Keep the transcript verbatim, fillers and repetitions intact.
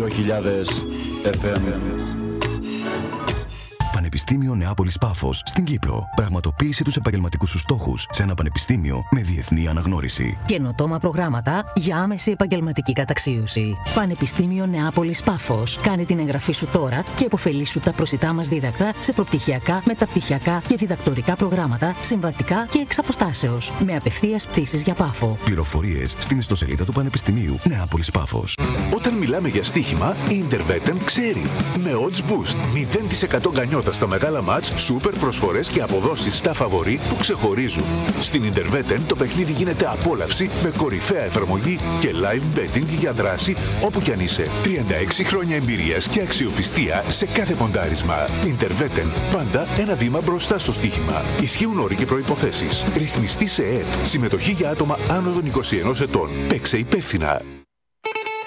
δύο χιλιάδες εφ εμ. Πανεπιστήμιο Νεάπολης Πάφος στην Κύπρο. Πραγματοποίησε τους επαγγελματικούς σου στόχους σε ένα πανεπιστήμιο με διεθνή αναγνώριση. Καινοτόμα προγράμματα για άμεση επαγγελματική καταξίωση. Πανεπιστήμιο Νεάπολης Πάφος. Κάνε την εγγραφή σου τώρα και υποφελήσου τα προσιτά μας δίδακτρα σε προπτυχιακά, μεταπτυχιακά και διδακτορικά προγράμματα, συμβατικά και εξ αποστάσεως. Με απευθείας πτήσεις για Πάφο. Πληροφορίες στην ιστοσελίδα του Πανεπιστημίου Νεάπολης Πάφος. Όταν μιλάμε για στοίχημα, η Intervetten ξέρει. Με odds boost, μηδέν τοις εκατό γκανιότα στα μεγάλα μάτς, σούπερ προσφορές και αποδόσεις στα φαβορί που ξεχωρίζουν. Στην Intervetten το παιχνίδι γίνεται απόλαυση με κορυφαία εφαρμογή και live betting για δράση όπου κι αν είσαι. τριάντα έξι χρόνια εμπειρίας και αξιοπιστία σε κάθε ποντάρισμα. Intervetten, πάντα ένα βήμα μπροστά στο στοίχημα. Ισχύουν όροι και προϋποθέσεις. Ρυθμιστή σε ΕΕΠ. Συμμετοχή για άτομα άνω των είκοσι ενός ετών. Παίξε υπεύθυνα.